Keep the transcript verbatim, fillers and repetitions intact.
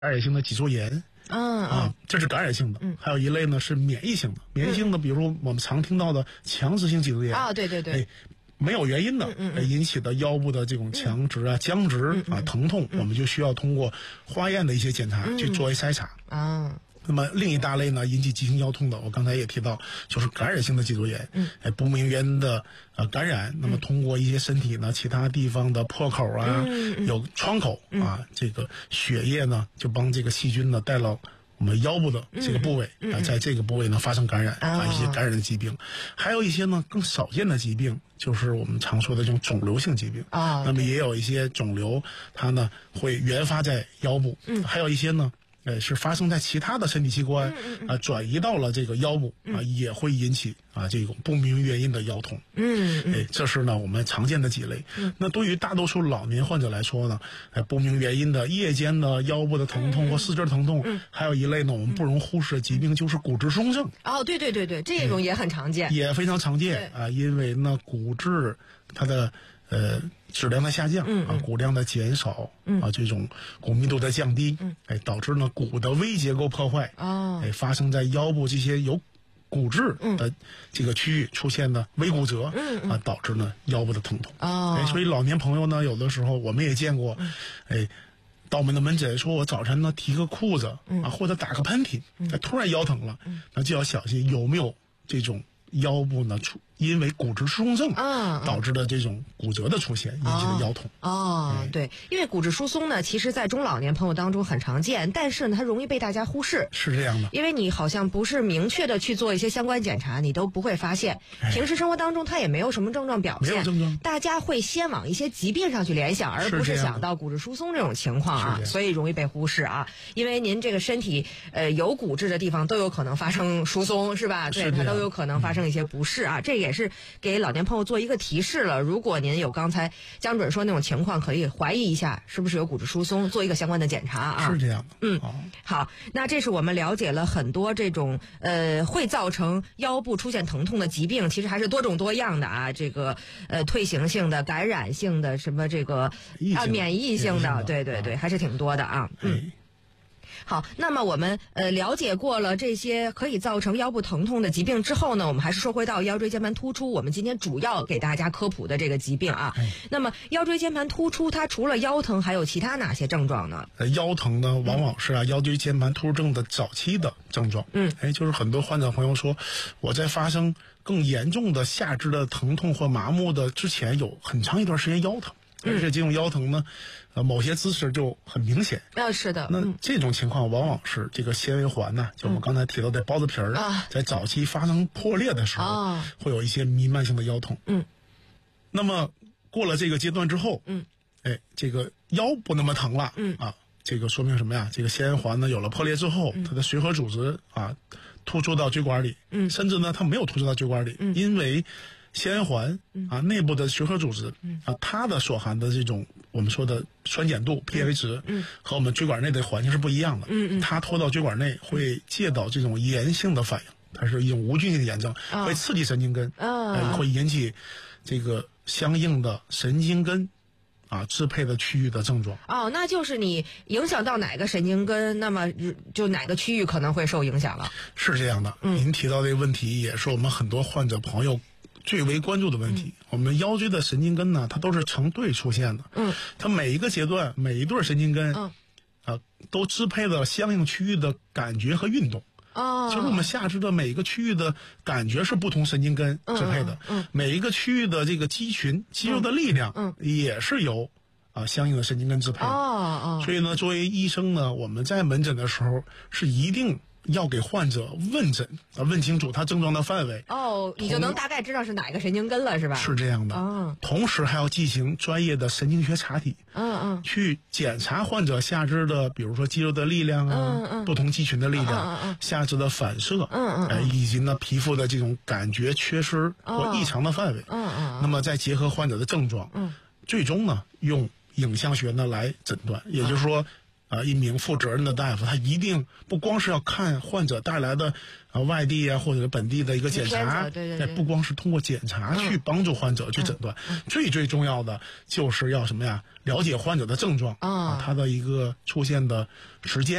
感染性的脊柱炎。 嗯啊，这是感染性的。 嗯， 还有一类呢是免疫性的，免疫性的，比如我们常听到的强直性脊柱炎啊，对对对， 哎，没有原因的、嗯嗯、引起的腰部的这种强直啊、僵直啊、疼痛，我们就需要通过化验的一些检查去作为筛查啊。 那么另一大类呢，引起急性腰痛的，我刚才也提到，就是感染性的脊柱炎，嗯，哎，不明原因的呃感染，那么通过一些身体呢其他地方的破口啊，嗯、有创口啊，这个血液呢就帮这个细菌呢带到我们腰部的这个部位、嗯、啊，在这个部位呢发生感染、嗯、啊，一些感染的疾病，还有一些呢更少见的疾病，就是我们常说的这种肿瘤性疾病啊。那么也有一些肿瘤，它呢会原发在腰部，嗯，还有一些呢。呃，是发生在其他的身体器官，嗯嗯、啊，转移到了这个腰部、嗯、啊，也会引起啊这种不明原因的腰痛。嗯，哎，这是呢我们常见的几类。嗯，那对于大多数老年患者来说呢，哎，不明原因的夜间的腰部的疼痛或四肢疼痛，嗯，还有一类呢我们不容忽视的疾病就是骨质疏松症。 哦，对对对对，这种也很常见， 嗯、也非常常见啊，因为呢骨质它的呃。质量的下降，嗯嗯啊，骨量的减少，嗯啊，这种骨密度的降低，嗯，哎，导致呢骨的微结构破坏，哦，哎，发生在腰部这些有骨质的这个区域出现的微骨折，嗯啊，导致呢腰部的疼痛，哦，哎，所以老年朋友呢，有的时候我们也见过，嗯、哎，到我们的门诊说我早晨呢提个裤子，嗯啊，或者打个喷嚏，嗯、突然腰疼了，嗯，那就要小心有没有这种腰部呢出。因为骨质疏松症啊导致的这种骨折的出现，引起的腰痛。 哦，哦嗯、对，因为骨质疏松呢，其实在中老年朋友当中很常见，但是呢，它容易被大家忽视。 是这样的， 因为你好像不是明确的去做一些相关检查，你都不会发现。哎、平时生活当中，它也没有什么症状表现， 没有症状， 大家会先往一些疾病上去联想，而不是想到骨质疏松这种情况啊，所以容易被忽视啊。因为您这个身体呃有骨质的地方都有可能发生疏松，是吧？对，它都有可能发生一些不适啊。嗯、这也是给老年朋友做一个提示了，如果您有刚才江准说那种情况，可以怀疑一下是不是有骨质疏松，做一个相关的检查啊。 是这样的， 嗯，好，那这是我们了解了很多这种呃会造成腰部出现疼痛的疾病，其实还是多种多样的啊，这个呃退行性的、感染性的、什么这个啊免疫性的，对对对，还是挺多的啊。嗯。好，那么我们呃了解过了这些可以造成腰部疼痛的疾病之后呢，我们还是说回到腰椎间盘突出，我们今天主要给大家科普的这个疾病啊。哎、那么腰椎间盘突出它除了腰疼，还有其他哪些症状呢？ 呃，腰疼呢，往往是啊、嗯、腰椎间盘突出症的早期的症状。嗯，哎，就是很多患者朋友说，我在发生更严重的下肢的疼痛或麻木的之前，有很长一段时间腰疼。而且这种腰疼呢，呃，某些姿势就很明显。 啊，是的。 那这种情况往往是这个纤维环呢，就我们刚才提到的包子皮儿啊，在早期发生破裂的时候，会有一些弥漫性的腰痛。嗯。那么过了这个阶段之后，嗯，哎，这个腰不那么疼了。嗯啊，这个说明什么呀？这个纤维环呢有了破裂之后，它的髓核组织啊突出到椎管里，嗯，甚至呢它没有突出到椎管里，嗯，因为。纤维环啊，内部的髓核组织啊，它的所含的这种我们说的酸碱度 pH 值，嗯，和我们椎管内的环境是不一样的。嗯嗯，它拖到椎管内会介导这种炎性的反应，它是一种无菌性的炎症，会刺激神经根，啊，会引起这个相应的神经根啊支配的区域的症状。 哦，那就是你影响到哪个神经根，那么就哪个区域可能会受影响了。 是这样的，嗯，您提到这个问题也是我们很多患者朋友最为关注的问题。嗯、我们腰椎的神经根呢，它都是成对出现的。嗯，它每一个阶段每一对神经根，嗯，啊，都支配了相应区域的感觉和运动。哦，就是我们下肢的每一个区域的感觉是不同神经根支配的。嗯，嗯每一个区域的这个肌群、肌肉的力量，嗯，也是由啊相应的神经根支配的。哦哦，所以呢，作为医生呢，我们在门诊的时候是一定要给患者问诊啊，问清楚他症状的范围。 哦，你就能大概知道是哪个神经根了，是吧？ 是这样的。嗯，同时还要进行专业的神经学查体。嗯嗯，去检查患者下肢的，比如说肌肉的力量啊，嗯嗯，不同肌群的力量，嗯嗯，下肢的反射，嗯嗯，呃，以及呢皮肤的这种感觉缺失或异常的范围。嗯嗯，那么再结合患者的症状，嗯，最终呢用影像学呢来诊断，也就是说。 啊一名负责任的大夫，他一定不光是要看患者带来的啊外地啊或者本地的一个检查， 对对对， 不光是通过检查去帮助患者去诊断， 嗯嗯、 最最重要的就是要什么呀？了解患者的症状啊，他的一个出现的时间。